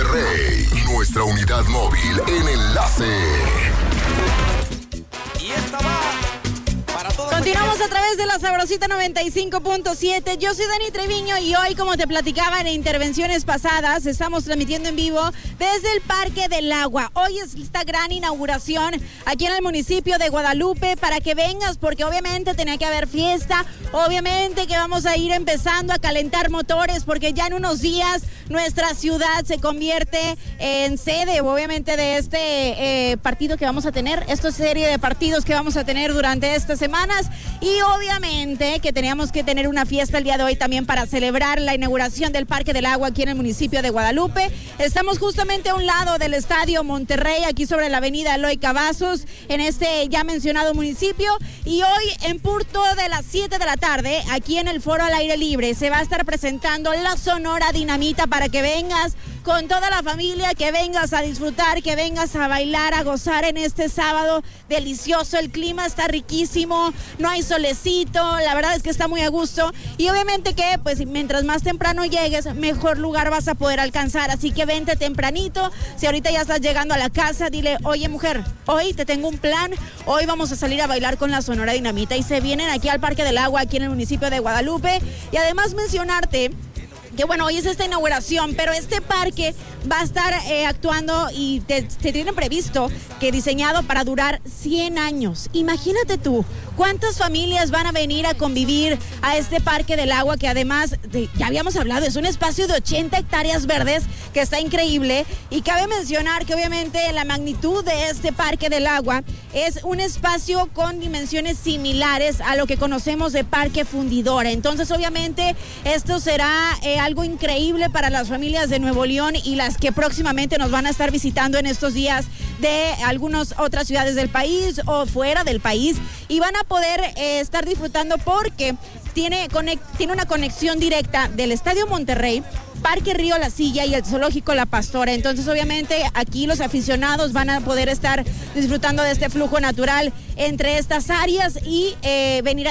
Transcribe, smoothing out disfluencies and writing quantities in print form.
Monterrey, nuestra unidad móvil en Enlace. Y esta va para todos. Continuamos a través de la Sabrosita 95.7. Yo soy Dani Treviño y hoy, como te platicaba en intervenciones pasadas, estamos transmitiendo en vivo desde el Parque del Agua. Hoy es esta gran inauguración aquí en el municipio de Guadalupe para que vengas, porque obviamente tenía que haber fiesta, obviamente que vamos a ir empezando a calentar motores, porque ya en unos días nuestra ciudad se convierte en sede, obviamente, de este partido que vamos a tener, esta serie de partidos que vamos a tener durante estas semanas, y obviamente que teníamos que tener una fiesta el día de hoy también para celebrar la inauguración del Parque del Agua aquí en el municipio de Guadalupe. Estamos justamente a un lado del Estadio Monterrey, aquí sobre la avenida Eloy Cavazos, en este ya mencionado municipio, y hoy en punto de las 7 de la tarde, aquí en el Foro al Aire Libre, se va a estar presentando la Sonora Dinamita para que vengas con toda la familia, que vengas a disfrutar, que vengas a bailar, a gozar en este sábado delicioso. El clima está riquísimo, no hay solecito, la verdad es que está muy a gusto, y obviamente que pues mientras más temprano llegues, mejor lugar vas a poder alcanzar, así que vente tempranito. Si ahorita ya estás llegando a la casa, dile: oye mujer, hoy te tengo un plan, hoy vamos a salir a bailar con la Sonora Dinamita, y se vienen aquí al Parque del Agua, aquí en el municipio de Guadalupe. Y además mencionarte que bueno, hoy es esta inauguración, pero este parque va a estar actuando y se tiene previsto que diseñado para durar 100 años. Imagínate tú, ¿cuántas familias van a venir a convivir a este Parque del Agua? Que además, ya habíamos hablado, es un espacio de 80 hectáreas verdes que está increíble, y cabe mencionar que obviamente la magnitud de este Parque del Agua es un espacio con dimensiones similares a lo que conocemos de Parque Fundidora. Entonces, obviamente, esto será algo increíble para las familias de Nuevo León y las que próximamente nos van a estar visitando en estos días de algunas otras ciudades del país o fuera del país, y van a poder estar disfrutando porque tiene una conexión directa del Estadio Monterrey, Parque Río La Silla y el Zoológico La Pastora. Entonces, obviamente, aquí los aficionados van a poder estar disfrutando de este flujo natural entre estas áreas y venir a